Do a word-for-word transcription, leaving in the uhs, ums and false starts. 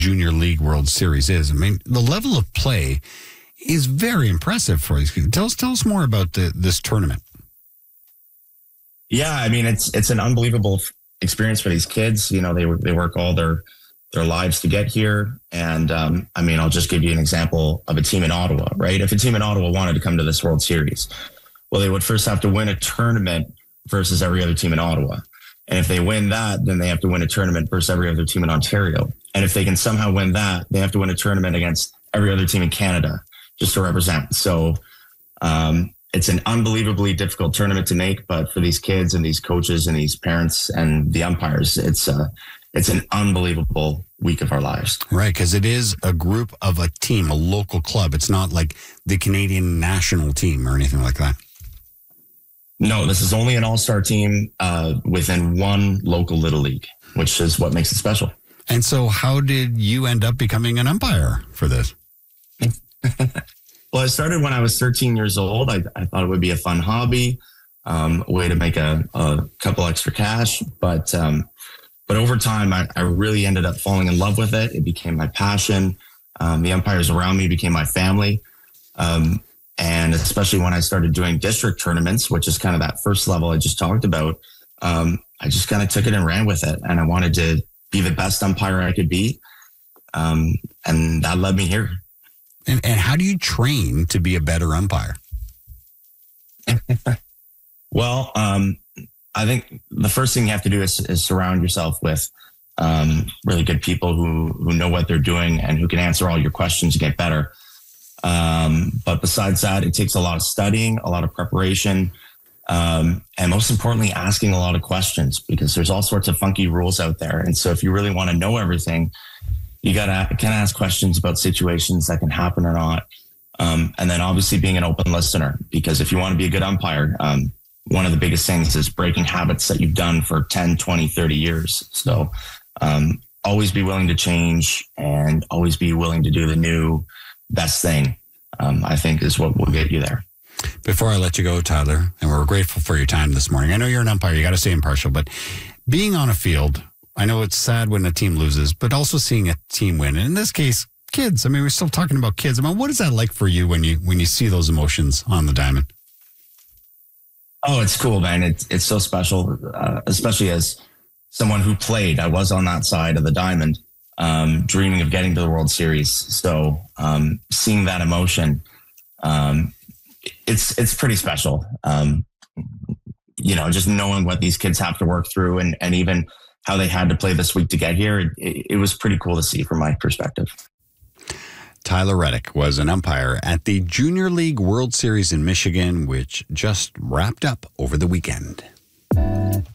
Junior League World Series is. I mean, the level of play is very impressive for these kids. Tell us, tell us more about the, this tournament. Yeah, I mean, it's it's an unbelievable experience for these kids. You know, they they work all their their lives to get here. And um, I mean, I'll just give you an example of a team in Ottawa, right? If a team in Ottawa wanted to come to this World Series, well, they would first have to win a tournament versus every other team in Ottawa. And if they win that, then they have to win a tournament versus every other team in Ontario. And if they can somehow win that, they have to win a tournament against every other team in Canada just to represent. So um, it's an unbelievably difficult tournament to make, but for these kids and these coaches and these parents and the umpires, it's uh, it's an unbelievable week of our lives. Right, because it is a group of a team, a local club. It's not like the Canadian national team or anything like that. No, this is only an all-star team uh, within one local Little League, which is what makes it special. And so how did you end up becoming an umpire for this? Well, I started when I was thirteen years old. I, I thought it would be a fun hobby, um, a way to make a, a couple extra cash. But um, but over time, I, I really ended up falling in love with it. It became my passion. Um, the umpires around me became my family. Um, and especially when I started doing district tournaments, which is kind of that first level I just talked about, um, I just kind of took it and ran with it. And I wanted to be the best umpire I could be. Um, and that led me here. And, and how do you train to be a better umpire? Well, um, I think the first thing you have to do is, is surround yourself with um, really good people who, who know what they're doing and who can answer all your questions to get better. Um, but besides that, it takes a lot of studying, a lot of preparation, um, and most importantly, asking a lot of questions, because there's all sorts of funky rules out there. And so if you really want to know everything, you got to kind of ask questions about situations that can happen or not. Um, and then obviously being an open listener, because if you want to be a good umpire, um, one of the biggest things is breaking habits that you've done for ten, twenty, thirty years. So um, always be willing to change and always be willing to do the new best thing, um, I think is what will get you there. Before I let you go, Tyler, and we're grateful for your time this morning. I know you're an umpire, you got to stay impartial, but being on a field, I know it's sad when a team loses, but also seeing a team win. And in this case, kids. I mean, we're still talking about kids. I mean, what is that like for you when you when you see those emotions on the diamond? Oh, it's cool, man. It's it's so special, uh, especially as someone who played. I was on that side of the diamond, um, dreaming of getting to the World Series. So um, seeing that emotion, um, it's it's pretty special. Um, you know, just knowing what these kids have to work through, and and even how they had to play this week to get here, it, it was pretty cool to see from my perspective. Tyler Reddick was an umpire at the Junior League World Series in Michigan, which just wrapped up over the weekend.